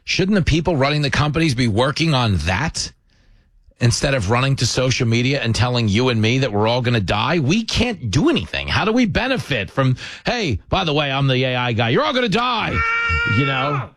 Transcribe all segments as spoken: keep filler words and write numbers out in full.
Shouldn't the people running the companies be working on that instead of running to social media and telling you and me that we're all going to die? We can't do anything. How do we benefit from, hey, by the way, I'm the A I guy. You're all going to die. You know?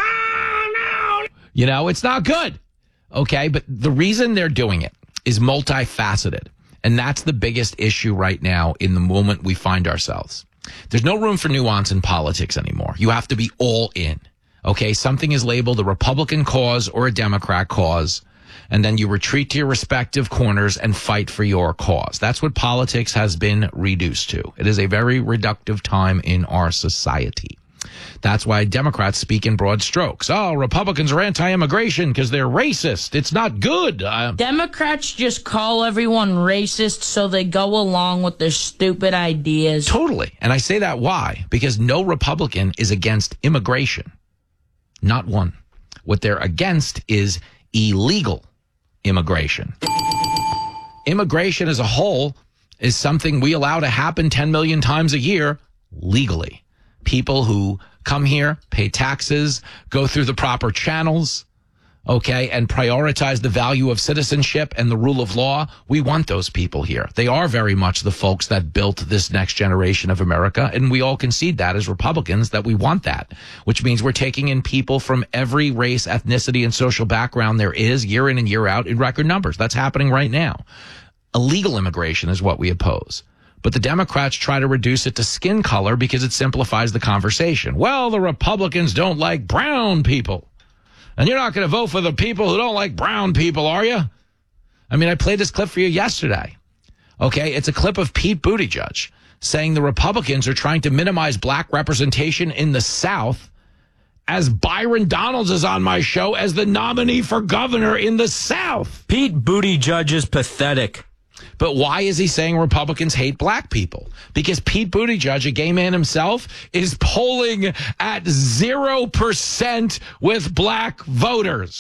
You know, it's not good. Okay, but the reason they're doing it is multifaceted. And that's the biggest issue right now in the moment we find ourselves. There's no room for nuance in politics anymore. You have to be all in. Okay, something is labeled a Republican cause or a Democrat cause, and then you retreat to your respective corners and fight for your cause. That's what politics has been reduced to. It is a very reductive time in our society. That's why Democrats speak in broad strokes. Oh, Republicans are anti-immigration because they're racist. It's not good. Uh, Democrats just call everyone racist so they go along with their stupid ideas. Totally. And I say that why? Because no Republican is against immigration. Not one. What they're against is illegal immigration. Immigration as a whole is something we allow to happen ten million times a year legally. People who come here, pay taxes, go through the proper channels, okay, and prioritize the value of citizenship and the rule of law. We want those people here. They are very much the folks that built this next generation of America, and we all concede that as Republicans, that we want that, which means we're taking in people from every race, ethnicity, and social background there is year in and year out in record numbers. That's happening right now. Illegal immigration is what we oppose. But the Democrats try to reduce it to skin color because it simplifies the conversation. Well, the Republicans don't like brown people. And you're not going to vote for the people who don't like brown people, are you? I mean, I played this clip for you yesterday. Okay, it's a clip of Pete Buttigieg saying the Republicans are trying to minimize black representation in the South as Byron Donalds is on my show as the nominee for governor in the South. Pete Buttigieg is pathetic. But why is he saying Republicans hate black people? Because Pete Buttigieg, a gay man himself, is polling at zero percent with black voters.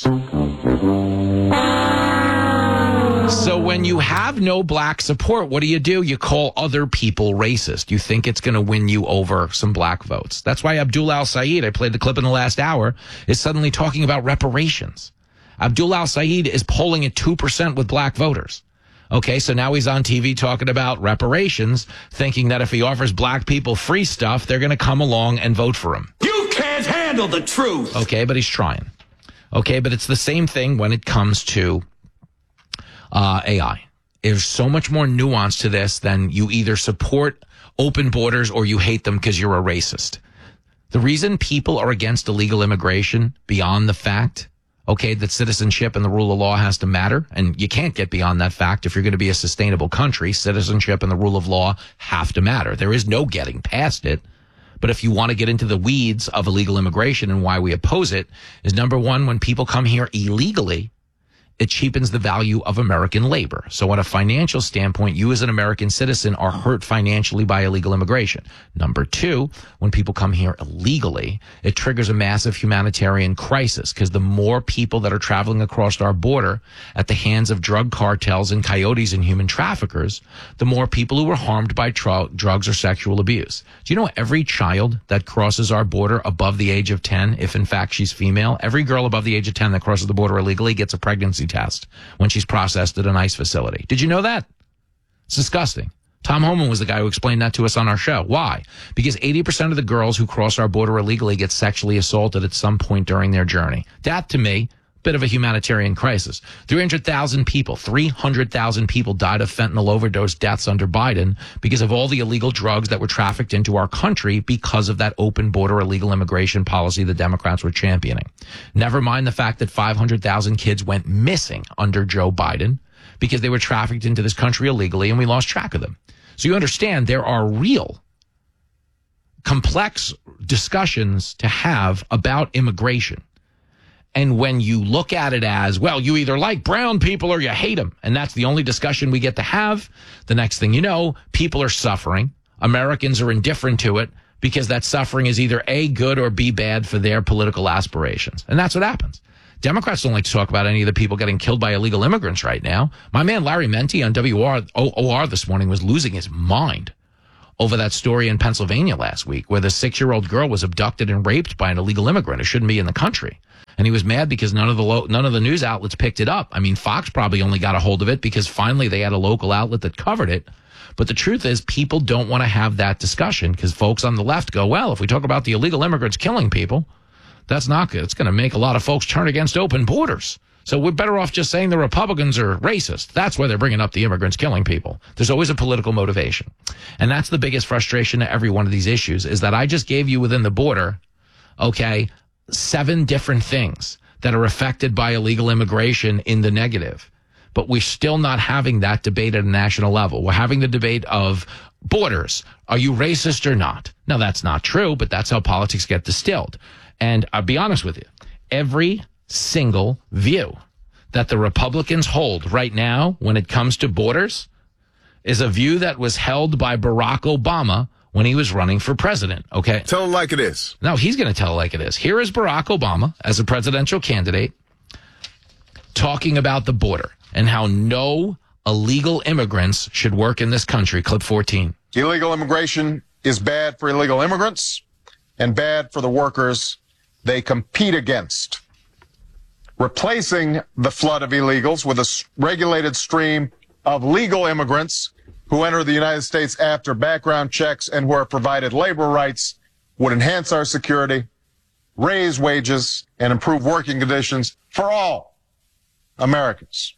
So when you have no black support, what do you do? You call other people racist. You think it's going to win you over some black votes. That's why Abdul Al-Sayed, I played the clip in the last hour, is suddenly talking about reparations. Abdul Al-Sayed is polling at two percent with black voters. Okay, so now he's on T V talking about reparations, thinking that if he offers black people free stuff, they're going to come along and vote for him. You can't handle the truth. Okay, but he's trying. Okay, but it's the same thing when it comes to uh, A I. There's so much more nuance to this than you either support open borders or you hate them because you're a racist. The reason people are against illegal immigration beyond the fact okay, that citizenship and the rule of law has to matter. And you can't get beyond that fact. If you're going to be a sustainable country, citizenship and the rule of law have to matter. There is no getting past it. But if you want to get into the weeds of illegal immigration and why we oppose it, is number one, when people come here illegally, it cheapens the value of American labor. So on a financial standpoint, you as an American citizen are hurt financially by illegal immigration. Number two, when people come here illegally, it triggers a massive humanitarian crisis because the more people that are traveling across our border at the hands of drug cartels and coyotes and human traffickers, the more people who are harmed by tr- drugs or sexual abuse. Do you know every child that crosses our border above the age of ten, if in fact she's female, every girl above the age of ten that crosses the border illegally gets a pregnancy test when she's processed at an ICE facility. Did you know that? It's disgusting. Tom Homan was the guy who explained that to us on our show. Why? Because eighty percent of the girls who cross our border illegally get sexually assaulted at some point during their journey. That, to me, bit of a humanitarian crisis. three hundred thousand people, three hundred thousand people died of fentanyl overdose deaths under Biden because of all the illegal drugs that were trafficked into our country because of that open border illegal immigration policy the Democrats were championing. Never mind the fact that five hundred thousand kids went missing under Joe Biden because they were trafficked into this country illegally and we lost track of them. So you understand there are real complex discussions to have about immigration. And when you look at it as, well, you either like brown people or you hate them, and that's the only discussion we get to have, the next thing you know, people are suffering. Americans are indifferent to it because that suffering is either A, good, or B, bad for their political aspirations. And that's what happens. Democrats don't like to talk about any of the people getting killed by illegal immigrants right now. My man Larry Menti on W R O R this morning was losing his mind over that story in Pennsylvania last week where the six-year-old girl was abducted and raped by an illegal immigrant who shouldn't be in the country. And he was mad because none of the lo- none of the news outlets picked it up. I mean, Fox probably only got a hold of it because finally they had a local outlet that covered it. But the truth is, people don't want to have that discussion because folks on the left go, well, if we talk about the illegal immigrants killing people, that's not good. It's going to make a lot of folks turn against open borders. So we're better off just saying the Republicans are racist. That's why they're bringing up the immigrants killing people. There's always a political motivation. And that's the biggest frustration to every one of these issues is that I just gave you within the border, okay, seven different things that are affected by illegal immigration in the negative. But we're still not having that debate at a national level. We're having the debate of borders. Are you racist or not? Now, that's not true, but that's how politics get distilled. And I'll be honest with you, every single view that the Republicans hold right now when it comes to borders is a view that was held by Barack Obama when he was running for president, okay? Tell it like it is. No, he's going to tell it like it is. Here is Barack Obama as a presidential candidate talking about the border and how no illegal immigrants should work in this country. Clip fourteen. Illegal immigration is bad for illegal immigrants and bad for the workers they compete against. Replacing the flood of illegals with a regulated stream of legal immigrants who enter the United States after background checks and who are provided labor rights would enhance our security, raise wages, and improve working conditions for all Americans.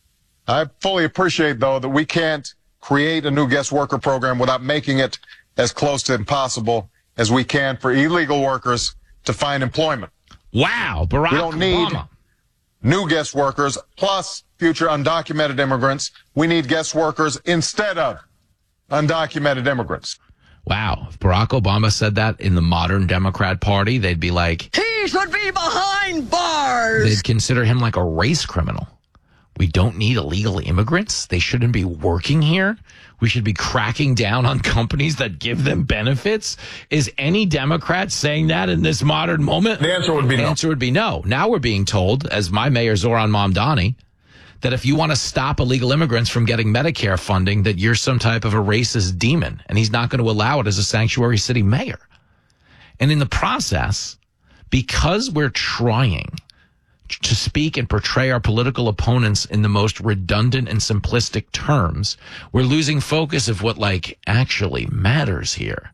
I fully appreciate, though, that we can't create a new guest worker program without making it as close to impossible as we can for illegal workers to find employment. Wow, Barack We don't need Obama. new guest workers plus future undocumented immigrants. We need guest workers instead of undocumented immigrants. Wow, if Barack Obama said that in the modern Democrat Party, they'd be like, he should be behind bars. they'd consider him like a race criminal. We don't need illegal immigrants. They shouldn't be working here. We should be cracking down on companies that give them benefits. Is any Democrat saying that in this modern moment? The answer would be the no. The answer would be no. Now we're being told, as my mayor Zoran Mamdani, that if you want to stop illegal immigrants from getting Medicare funding, that you're some type of a racist demon, and he's not going to allow it as a sanctuary city mayor. And in the process, because we're trying to speak and portray our political opponents in the most redundant and simplistic terms, we're losing focus of what, like, actually matters here.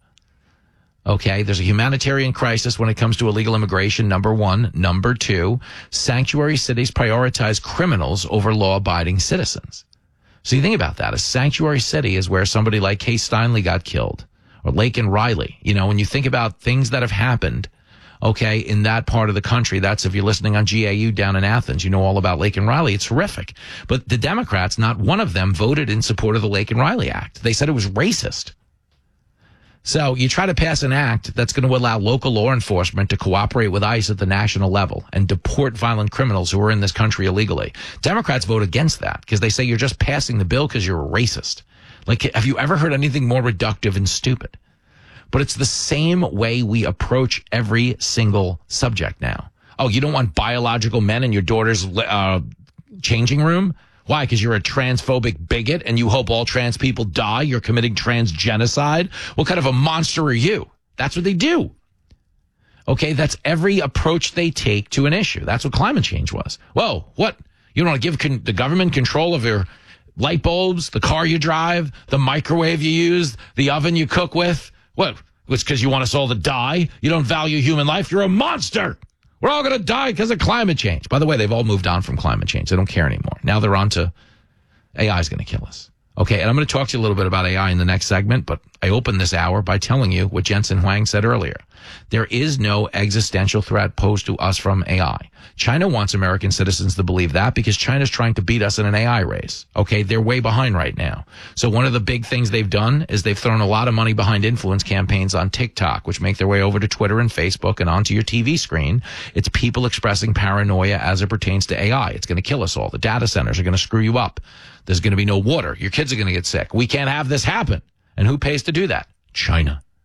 Okay, there's a humanitarian crisis when it comes to illegal immigration, number one. Number two, sanctuary cities prioritize criminals over law-abiding citizens. So you think about that. A sanctuary city is where somebody like Kay Steinle got killed, or Laken Riley. You know, when you think about things that have happened, okay, in that part of the country, that's if you're listening on G A U down in Athens, you know all about Laken Riley. It's horrific. But the Democrats, not one of them voted in support of the Laken Riley Act. They said it was racist. So you try to pass an act that's going to allow local law enforcement to cooperate with ICE at the national level and deport violent criminals who are in this country illegally. Democrats vote against that because they say you're just passing the bill because you're a racist. Like, have you ever heard anything more reductive and stupid? But it's the same way we approach every single subject now. Oh, you don't want biological men in your daughter's uh, changing room? Why? Because you're a transphobic bigot and you hope all trans people die? You're committing trans genocide? What kind of a monster are you? That's what they do. Okay, that's every approach they take to an issue. That's what climate change was. Whoa, what? You don't want to give con- the government control of your light bulbs, the car you drive, the microwave you use, the oven you cook with? What? It's because you want us all to die? You don't value human life? You're a monster. We're all going to die because of climate change. By the way, they've all moved on from climate change. They don't care anymore. Now they're on to A I is going to kill us. Okay, and I'm going to talk to you a little bit about A I in the next segment, but I opened this hour by telling you what Jensen Huang said earlier. There is no existential threat posed to us from A I. China wants American citizens to believe that because China's trying to beat us in an A I race. Okay, they're way behind right now. So one of the big things they've done is they've thrown a lot of money behind influence campaigns on TikTok, which make their way over to Twitter and Facebook and onto your T V screen. It's people expressing paranoia as it pertains to A I. It's going to kill us all. The data centers are going to screw you up. There's going to be no water. Your kids are going to get sick. We can't have this happen. And who pays to do that? China.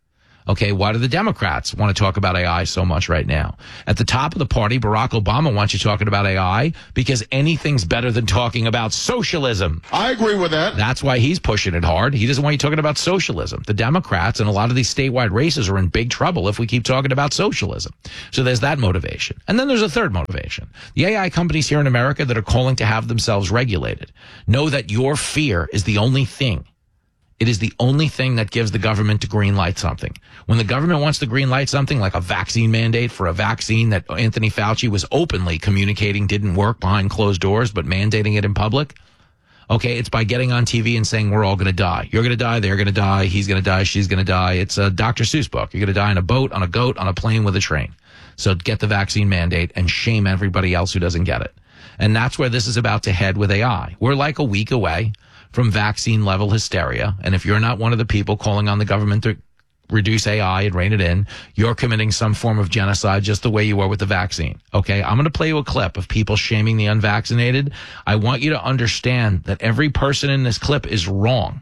Okay, why do the Democrats want to talk about A I so much right now? At the top of the party, Barack Obama wants you talking about A I because anything's better than talking about socialism. I agree with that. That's why he's pushing it hard. He doesn't want you talking about socialism. The Democrats and a lot of these statewide races are in big trouble if we keep talking about socialism. So there's that motivation. And then there's a third motivation. The A I companies here in America that are calling to have themselves regulated know that your fear is the only thing. It is the only thing that gives the government to green light something. When the government wants to green light something like a vaccine mandate for a vaccine that Anthony Fauci was openly communicating didn't work behind closed doors, but mandating it in public. Okay, it's by getting on T V and saying we're all going to die. You're going to die, they're going to die, he's going to die, she's going to die. It's a Doctor Seuss book. You're going to die on a boat, on a goat, on a plane, with a train. So get the vaccine mandate and shame everybody else who doesn't get it. And that's where this is about to head with A I. We're like a week away from vaccine level hysteria. And if you're not one of the people calling on the government to reduce A I and rein it in, you're committing some form of genocide just the way you were with the vaccine. Okay, I'm going to play you a clip of people shaming the unvaccinated. I want you to understand that every person in this clip is wrong.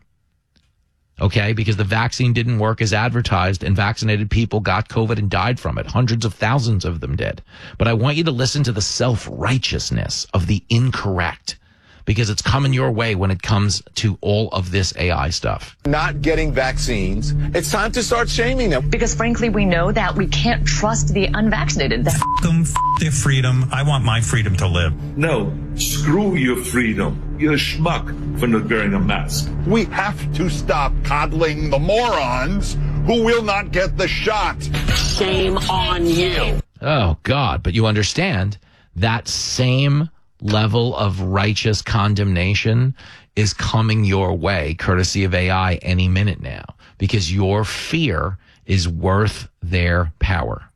Okay, because the vaccine didn't work as advertised and vaccinated people got COVID and died from it. Hundreds of thousands of them did. But I want you to listen to the self-righteousness of the incorrect, because it's coming your way when it comes to all of this A I stuff. Not getting vaccines, it's time to start shaming them. Because frankly, we know that we can't trust the unvaccinated. F them, f their freedom. I want my freedom to live. No, screw your freedom. You're a schmuck for not wearing a mask. We have to stop coddling the morons who will not get the shot. Shame on you. Oh, God. But you understand that same level of righteous condemnation is coming your way, courtesy of A I, any minute now, because your fear is worth their power.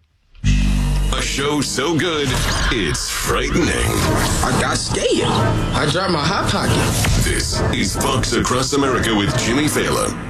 A show so good, it's frightening. I got scared. I dropped my hot pocket. This is Fox Across America with Jimmy Fallon.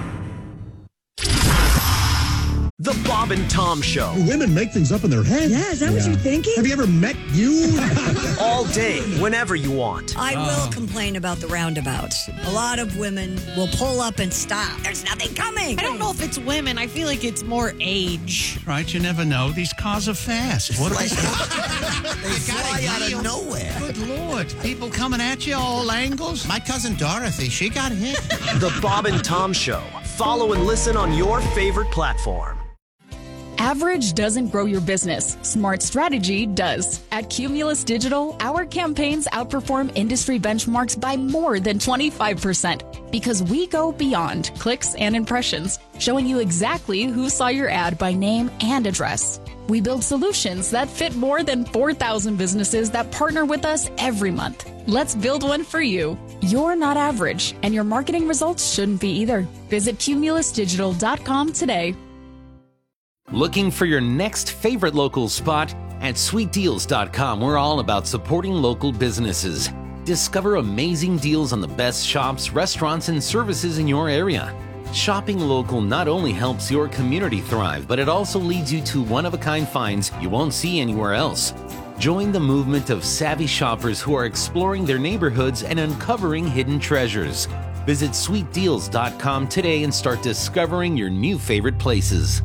The Bob and Tom Show. Women make things up in their head. Yeah, is that yeah. what you're thinking? Have you ever met you? All day, whenever you want. I will uh. complain about the roundabouts. A lot of women will pull up and stop. There's nothing coming. I don't know if it's women. I feel like it's more age. Right, you never know. These cars are fast. What they fly out of nowhere. Good Lord. People coming at you all angles. My cousin Dorothy, she got hit. The Bob and Tom Show. Follow and listen on your favorite platform. Average doesn't grow your business. Smart strategy does. At Cumulus Digital, our campaigns outperform industry benchmarks by more than twenty-five percent because we go beyond clicks and impressions, showing you exactly who saw your ad by name and address. We build solutions that fit more than four thousand businesses that partner with us every month. Let's build one for you. You're not average, and your marketing results shouldn't be either. Visit cumulus digital dot com today. Looking for your next favorite local spot? At sweet deals dot com, we're all about supporting local businesses. Discover amazing deals on the best shops, restaurants, and services in your area. Shopping local not only helps your community thrive, but it also leads you to one-of-a-kind finds you won't see anywhere else. Join the movement of savvy shoppers who are exploring their neighborhoods and uncovering hidden treasures. Visit sweet deals dot com today and start discovering your new favorite places.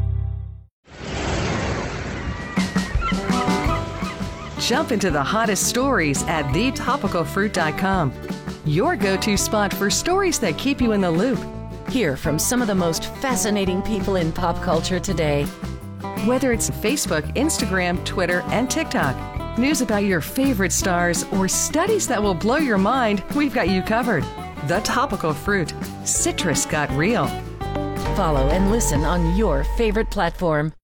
Jump into the hottest stories at the topical fruit dot com. Your go-to spot for stories that keep you in the loop. Hear from some of the most fascinating people in pop culture today. Whether it's Facebook, Instagram, Twitter, and TikTok, news about your favorite stars, or studies that will blow your mind, we've got you covered. The Topical Fruit. Citrus got real. Follow and listen on your favorite platform.